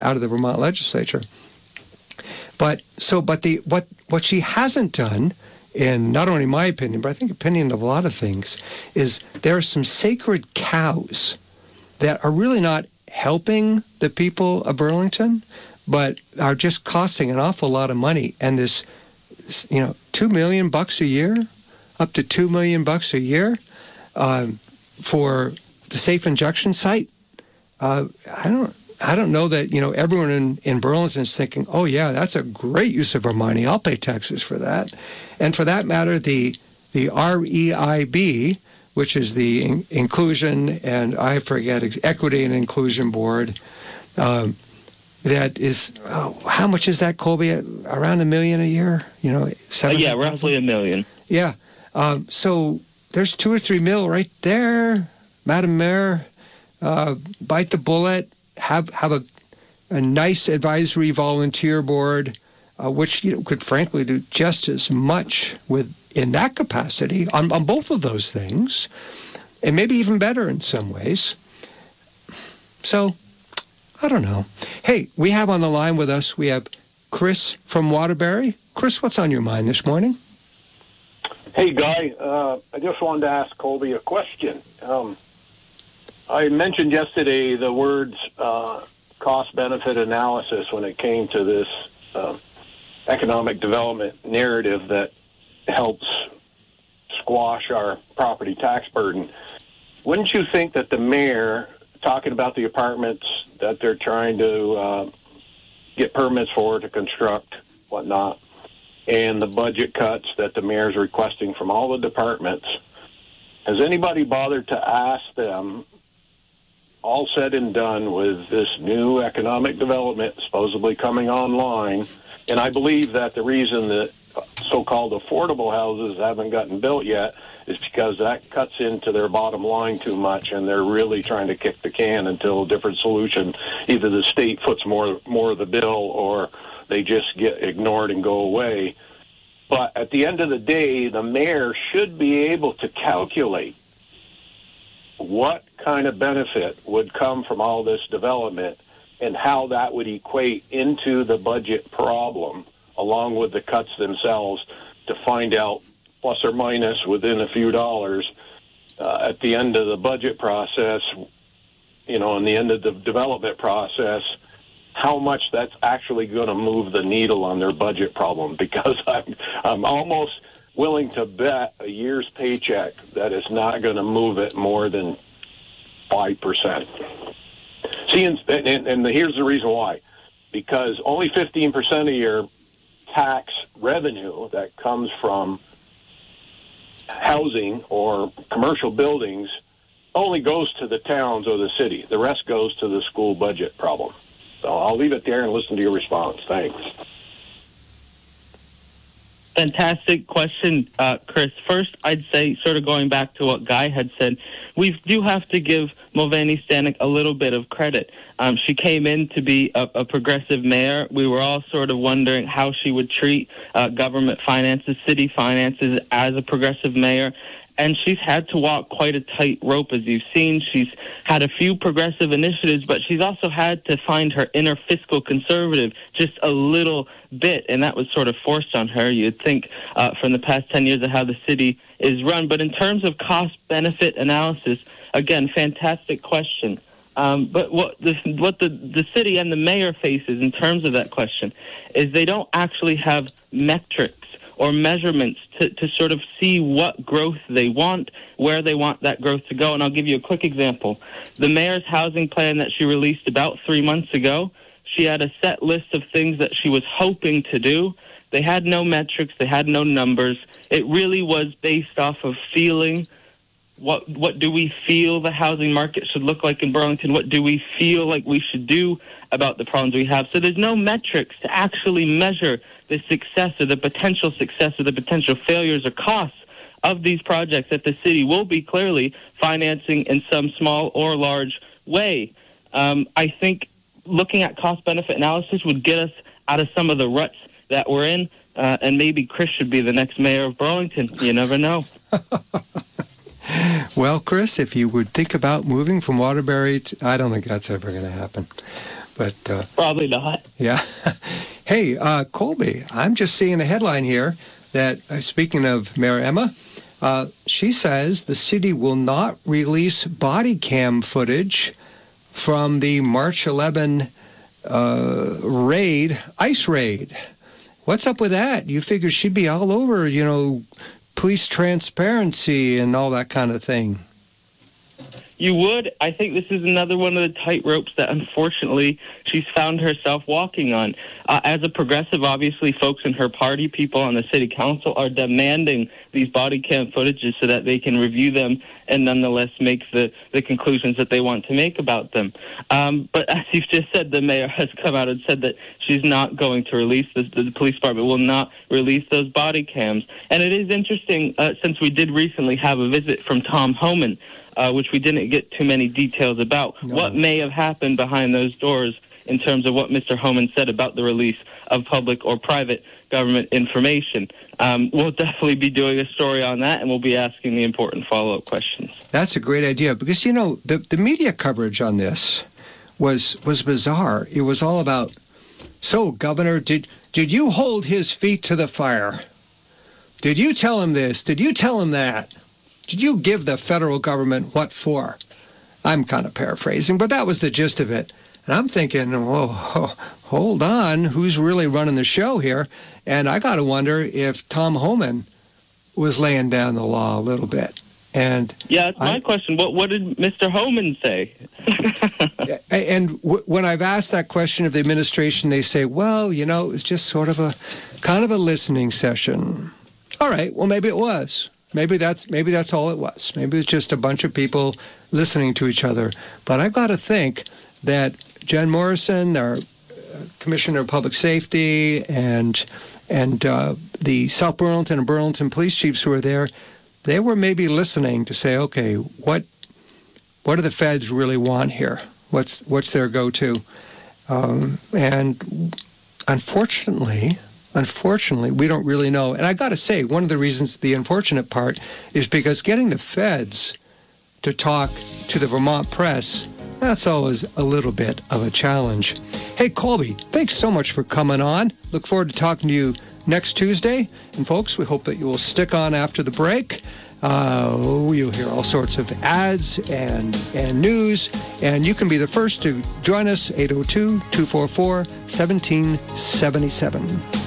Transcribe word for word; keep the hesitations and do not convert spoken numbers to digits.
out of the Vermont legislature. But so, but the what what she hasn't done, in not only my opinion, but I think opinion of a lot of things, is there are some sacred cows that are really not helping the people of Burlington, but are just costing an awful lot of money. And this, you know, two million bucks a year, up to two million bucks a year, um, for the safe injection site. Uh, I don't. I don't know that, you know, everyone in, in Burlington is thinking, oh, yeah, that's a great use of our money. I'll pay taxes for that. And for that matter, the the R E I B, which is the in- Inclusion and, I forget, Equity and Inclusion Board, um, that is, oh, how much is that, Colby? Around a million a year? You know, seven. Uh, yeah, roughly a million. Yeah. Um, so there's two or three mil right there, Madam Mayor. Uh, bite the bullet. Have have a a nice advisory volunteer board, uh, which you know could frankly do just as much with in that capacity on, on both of those things, and maybe even better in some ways. So, I don't know. Hey, we have on the line with us, we have Chris from Waterbury. Chris, what's on your mind this morning? Hey, Guy. Uh, I just wanted to ask Colby a question. Um, I mentioned yesterday the words uh, cost-benefit analysis when it came to this uh, economic development narrative that helps squash our property tax burden. Wouldn't you think that the mayor, talking about the apartments that they're trying to uh, get permits for to construct, whatnot, and the budget cuts that the mayor's requesting from all the departments, has anybody bothered to ask them, all said and done with this new economic development supposedly coming online, and I believe that the reason that so-called affordable houses haven't gotten built yet is because that cuts into their bottom line too much, and they're really trying to kick the can until a different solution, either the state foots more more of the bill or they just get ignored and go away. But at the end of the day, the mayor should be able to calculate what kind of benefit would come from all this development and how that would equate into the budget problem, along with the cuts themselves, to find out plus or minus within a few dollars uh, at the end of the budget process, you know, and the end of the development process, how much that's actually going to move the needle on their budget problem. Because I'm, I'm almost willing to bet a year's paycheck that it's not going to move it more than five percent. See, and, and, and here's the reason why. Because only fifteen percent of your tax revenue that comes from housing or commercial buildings only goes to the towns or the city. The rest goes to the school budget problem. So I'll leave it there and listen to your response. Thanks. Fantastic question, uh, Chris. First, I'd say, sort of going back to what Guy had said, we do have to give Mulvaney Stanek a little bit of credit. Um, she came in to be a, a progressive mayor. We were all sort of wondering how she would treat uh, government finances, city finances as a progressive mayor. And she's had to walk quite a tight rope, as you've seen. She's had a few progressive initiatives, but she's also had to find her inner fiscal conservative just a little bit, and that was sort of forced on her, you'd think, uh, from the past ten years of how the city is run. But in terms of cost-benefit analysis, again, fantastic question. Um, but what the what the, the city and the mayor faces in terms of that question is they don't actually have metrics or measurements to, to sort of see what growth they want, where they want that growth to go. And I'll give you a quick example. The mayor's housing plan that she released about three months ago, she had a set list of things that she was hoping to do. They had no metrics. They had no numbers. It really was based off of feeling. What what do we feel the housing market should look like in Burlington? What do we feel like we should do about the problems we have? So there's no metrics to actually measure the success or the potential success or the potential failures or costs of these projects that the city will be clearly financing in some small or large way. Um, I think looking at cost-benefit analysis would get us out of some of the ruts that we're in, uh, and maybe Chris should be the next mayor of Burlington. You never know. Well, Chris, if you would think about moving from Waterbury to, I don't think that's ever going to happen. But uh, Probably not. yeah. Hey, uh, Colby, I'm just seeing a headline here that, uh, speaking of Mayor Emma, uh, she says the city will not release body cam footage from the March eleventh uh, raid, ICE raid. What's up with that? You figure she'd be all over, you know, police transparency and all that kind of thing. You would. I think this is another one of the tight ropes that, unfortunately, she's found herself walking on. Uh, as a progressive, obviously, folks in her party, people on the city council, are demanding these body cam footages so that they can review them and nonetheless make the, the conclusions that they want to make about them. Um, but as you've just said, the mayor has come out and said that she's not going to release this. The police department will not release those body cams. And it is interesting, uh, since we did recently have a visit from Tom Homan, Uh, which we didn't get too many details about. No. What may have happened behind those doors in terms of what Mister Homan said about the release of public or private government information. Um, we'll definitely be doing a story on that, and we'll be asking the important follow-up questions. That's a great idea, because, you know, the, the media coverage on this was was bizarre. It was all about, so, Governor, did did you hold his feet to the fire? Did you tell him this? Did you tell him that? Did you give the federal government what for? I'm kind of paraphrasing, but that was the gist of it. And I'm thinking, whoa, hold on, who's really running the show here? And I got to wonder if Tom Homan was laying down the law a little bit. And yeah, that's my I, question. What what did Mister Homan say? And w- when I've asked that question of the administration, they say, well, you know, it was just sort of a kind of a listening session. All right, well, maybe it was. Maybe that's maybe that's all it was. Maybe it's just a bunch of people listening to each other. But I've got to think that Jen Morrison, our Commissioner of Public Safety, and and uh, the South Burlington and Burlington police chiefs who were there, they were maybe listening to say, okay, what what do the feds really want here? What's what's their go-to? Um, and unfortunately. Unfortunately, we don't really know. And I got to say, one of the reasons, the unfortunate part, is because getting the feds to talk to the Vermont press, that's always a little bit of a challenge. Hey, Colby, thanks so much for coming on. Look forward to talking to you next Tuesday. And folks, we hope that you will stick on after the break. Uh, you'll hear all sorts of ads and, and news, and you can be the first to join us, eight oh two, two four four, one seven seven seven.